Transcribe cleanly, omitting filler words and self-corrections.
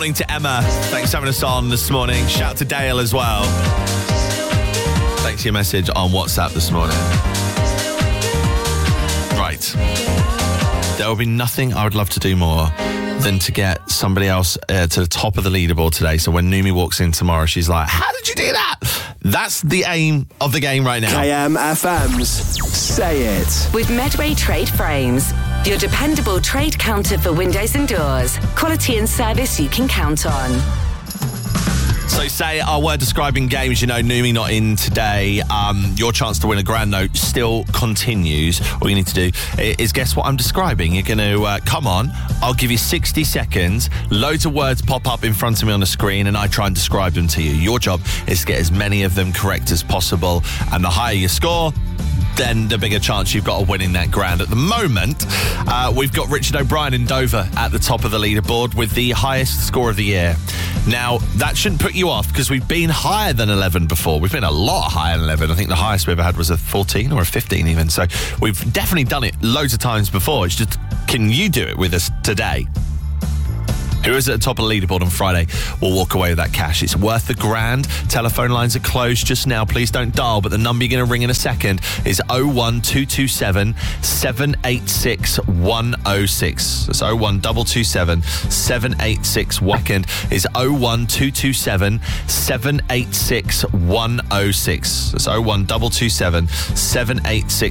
morning to Emma. Thanks for having us on this morning. Shout to Dale as well. Thanks for your message on WhatsApp this morning. Right. There will be nothing I would love to do more than to get somebody else to the top of the leaderboard today. So when Numi walks in tomorrow, she's like, how did you do that? That's the aim of the game right now. KMFM's Say It. With Medway Trade Frames, your dependable trade counter for windows and doors. Quality and service you can count on. So say our word describing games, you know, Numi not in today. Your chance to win a grand note still continues. All you need to do is guess what I'm describing. You're going to come on. I'll give you 60 seconds. Loads of words pop up in front of me on the screen and I try and describe them to you. Your job is to get as many of them correct as possible. And the higher you score, then the bigger chance you've got of winning that grand. At the moment, we've got Richard O'Brien in Dover at the top of the leaderboard with the highest score of the year. Now, that shouldn't put you off because we've been higher than 11 before. We've been a lot higher than 11. I think the highest we ever had was a 14 or a 15 even. So we've definitely done it loads of times before. It's just, can you do it with us today? Who is at the top of the leaderboard on Friday will walk away with that cash. It's worth the grand. Telephone lines are closed just now. Please don't dial, but the number you're going to ring in a second is 01227 786 106. That's 01227 786 second is 01227 786 106. That's 01227 786